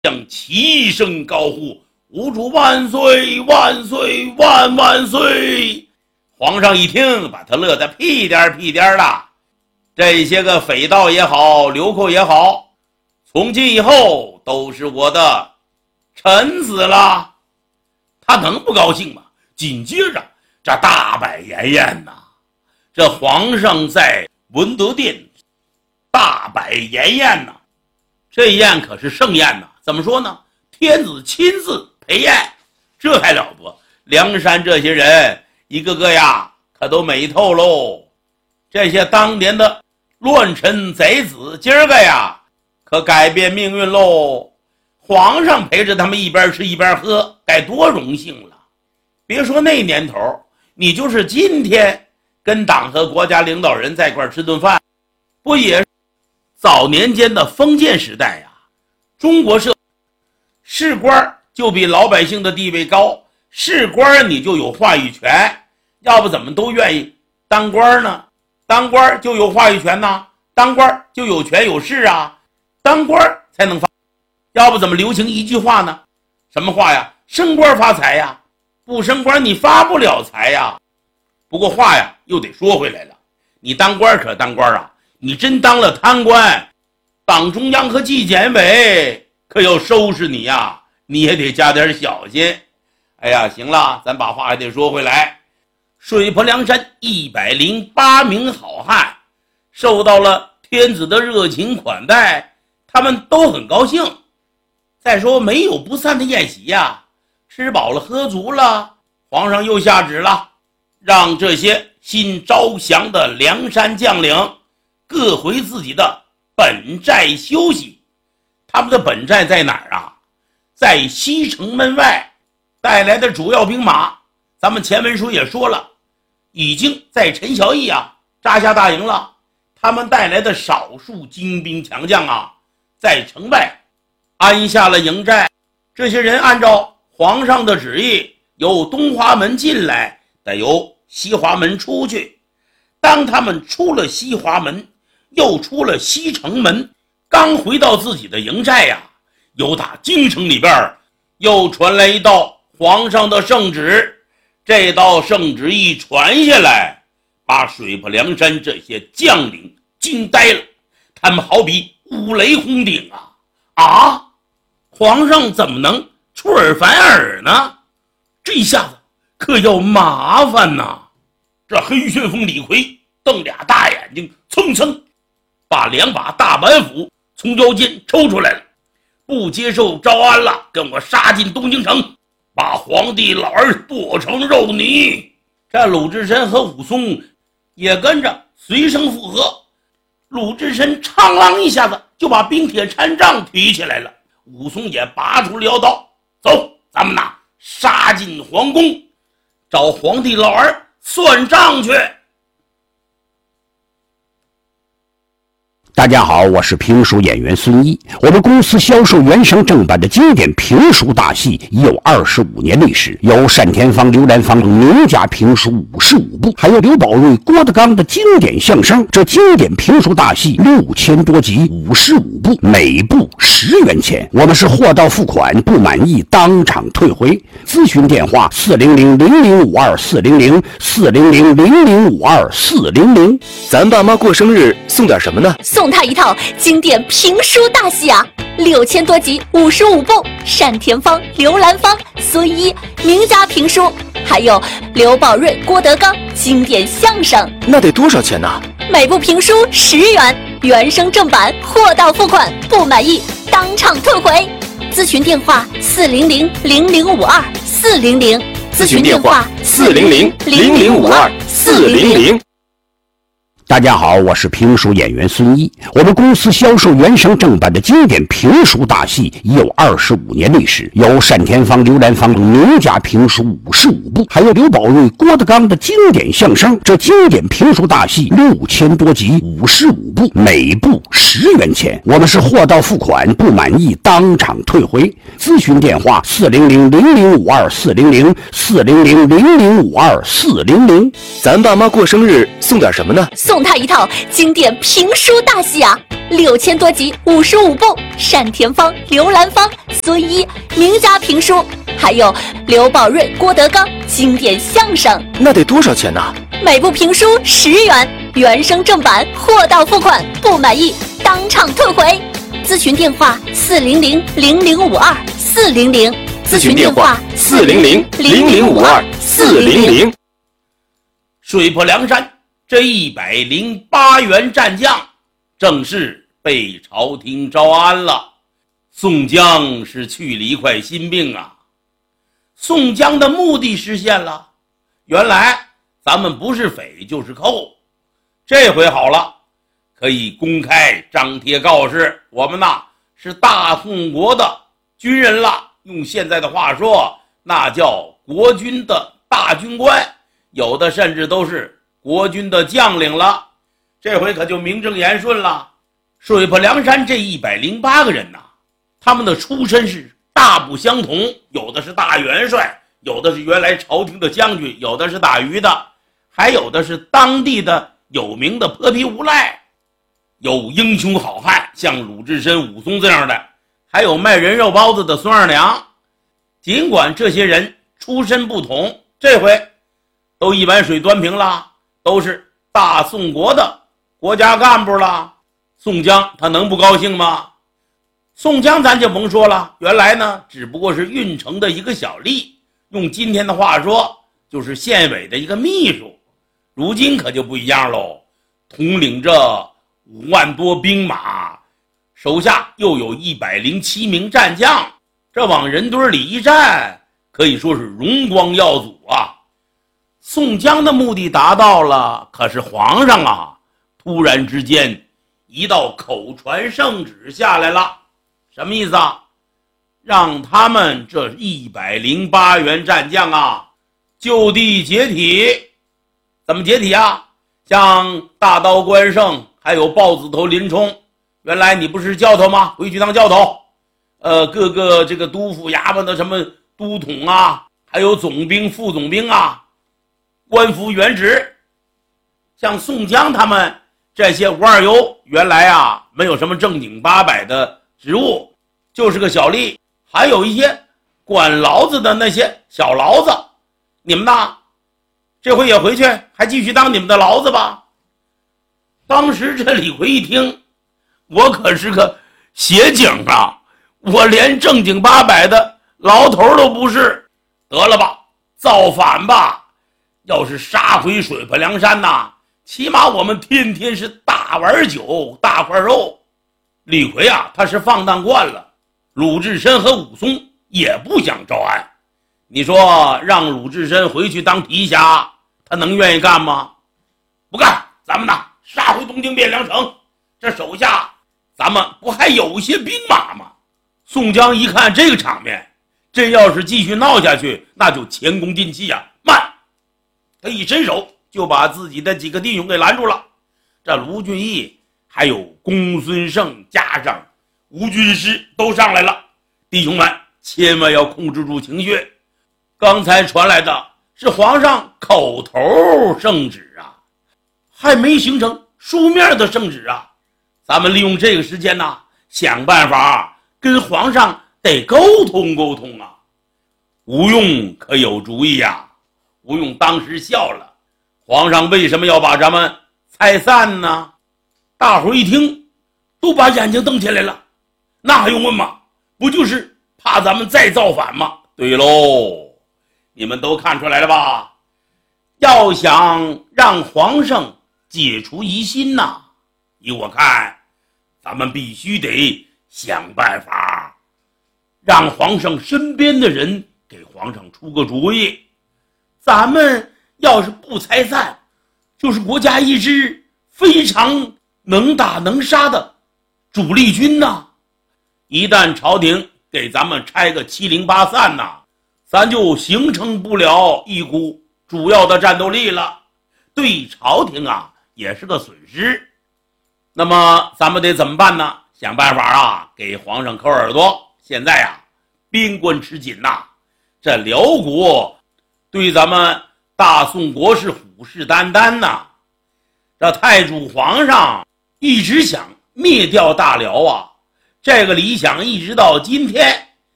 将齐声高呼：吾主万岁万岁万万岁！皇上一听，把他乐得屁颠儿屁颠儿的。这些个匪盗也好，流寇也好，从今以后都是我的臣子了。他能不高兴吗？紧接着这大摆筵宴呐，这皇上在文德殿大摆筵宴呐，这宴可是盛宴呐。怎么说呢？天子亲自陪宴，这还了得！梁山这些人一个个呀，可都美透喽。这些当年的乱臣贼子，今儿个呀，可改变命运喽。皇上陪着他们一边吃一边喝，该多荣幸了。别说那年头，你就是今天跟党和国家领导人在一块吃顿饭，不也早年间的封建时代呀？中国士官就比老百姓的地位高，士官你就有话语权，要不怎么都愿意当官呢？当官就有话语权呐，当官就有权有势啊，当官才能发，要不怎么流行一句话呢？什么话呀？升官发财呀，不升官你发不了财呀。不过话呀又得说回来了，你当官可当官啊，你真当了贪官，党中央和纪检委可要收拾你呀，你也得加点小心。哎呀，行了，咱把话还得说回来。水泊梁山108名好汉受到了天子的热情款待，他们都很高兴。再说没有不散的宴席呀，吃饱了喝足了，皇上又下旨了，让这些新招降的梁山将领各回自己的本寨休息。他们的本寨在哪儿啊？在西城门外。带来的主要兵马，咱们前文书也说了，已经在陈小义啊扎下大营了。他们带来的少数精兵强将啊，在城外安下了营寨。这些人按照皇上的旨意，由东华门进来，得由西华门出去。当他们出了西华门，又出了西城门，刚回到自己的营寨呀，由打京城里边又传来一道皇上的圣旨。这道圣旨一传下来，把水泊梁山这些将领惊呆了。他们好比五雷轰顶啊！皇上怎么能出尔反尔呢？这一下子可要麻烦呐！这黑旋风李逵瞪俩大眼睛，蹭蹭把2把大板斧从腰间抽出来了。不接受招安了，跟我杀进东京城，把皇帝老儿剁成肉泥。这鲁智深和武松也跟着随声附和。鲁智深长啷一下子就把冰铁禅杖提起来了，武松也拔出辽刀，走，咱们杀进皇宫，找皇帝老儿算账去。 大家好，我是评书演员孙一。我们公司销售原声正版的经典评书大戏已有25年历史，有单田芳、刘兰芳名家评书55部，还有刘宝瑞、郭德纲的经典相声。这经典评书大戏6000多集，55部，每部10元钱。我们是货到付款，不满意当场退回。咨询电话400-0052-400，400-0052-400。 咱爸妈过生日送点什么呢？ 送他一套经典评书大戏啊，6000多集，55部，单田芳、刘兰芳、孙一名家评书，还有刘宝瑞、郭德纲经典相声。 那得多少钱呢？ 每部评书10元，原声正版，货到付款，不满意当场退回。咨询电话400-0052-400， 咨询电话400-0052-400。 大家好，我是评书演员孙一。我们公司销售原声正版的经典评书大戏已有25年历史，有单田芳、刘兰芳名家评书55部，还有刘宝瑞、郭德纲的经典相声。这经典评书大戏6000多集，55部，每部10元钱。我们是货到付款，不满意当场退回。咨询电话400-0052-400，400-0052-400。 咱爸妈过生日送点什么呢？ 送送他一套经典评书大戏啊，6000多集，55部，单田芳、刘兰芳、孙一名家评书，还有刘宝瑞、郭德纲经典相声。 那得多少钱呢？ 每部评书10元，原声正版，货到付款，不满意当场退回。咨询电话400-0052-400， 咨询电话400-0052-400。 水泊梁山这108员战将正式被朝廷招安了。宋江是去了一块心病啊，宋江的目的实现了。原来咱们不是匪就是寇，这回好了，可以公开张贴告示，我们是大宋国的军人了。用现在的话说，那叫国军的大军官，有的甚至都是国军的将领了。这回可就名正言顺了。水泊梁山这108个人他们的出身是大不相同，有的是大元帅，有的是原来朝廷的将军，有的是打鱼的，还有的是当地的有名的泼皮无赖，有英雄好汉像鲁智深、武松这样的，还有卖人肉包子的孙二娘。尽管这些人出身不同，这回都一碗水端平了，都是大宋国的国家干部了。宋江他能不高兴吗？宋江咱就甭说了，原来只不过是郓城的一个小吏，用今天的话说就是县委的一个秘书。如今可就不一样喽，统领着5万多兵马，手下又有107名战将，这往人堆里一站，可以说是荣光耀祖啊。宋江的目的达到了，可是皇上突然之间一道口传圣旨下来了。什么意思啊？让他们这108员战将就地解体。怎么解体啊？像大刀关胜还有豹子头林冲，原来你不是教头吗？回去当教头。各个这个督府衙门的什么都统还有总兵、副总兵官复原职。像宋江他们这些无二游，原来没有什么正经八百的职务，就是个小吏。还有一些管牢子的那些小牢子，你们这回也回去还继续当你们的牢子吧。当时这李逵一听，我可是个协警我连正经八百的牢头都不是，得了吧，造反吧，要是杀回水泊梁山起码我们天天是大碗酒大块肉。李逵他是放荡惯了，鲁智深和武松也不想招安。你说让鲁智深回去当提辖，他能愿意干吗？不干，咱们杀回东京汴梁城，这手下咱们不还有些兵马吗？宋江一看这个场面，真要是继续闹下去，那就前功尽弃慢！他一伸手就把自己的几个弟兄给拦住了。这卢俊义还有公孙胜加上吴军师都上来了，弟兄们千万要控制住情绪。刚才传来的是皇上口头圣旨还没形成书面的圣旨咱们利用这个时间想办法跟皇上得沟通沟通吴用可有主意吴用当时笑了，皇上为什么要把咱们拆散呢？大伙一听都把眼睛瞪起来了，那还用问吗？不就是怕咱们再造反吗？对喽，你们都看出来了吧？要想让皇上解除疑心依我看，咱们必须得想办法让皇上身边的人给皇上出个主意。咱们要是不拆散，就是国家一支非常能打能杀的主力军一旦朝廷给咱们拆个7-0-8散咱就形成不了一股主要的战斗力了，对朝廷也是个损失。那么咱们得怎么办呢？想办法给皇上抠耳朵。现在边关吃紧这辽国对咱们大宋国是虎视眈眈这太祖皇上一直想灭掉大辽啊，这个理想一直到今天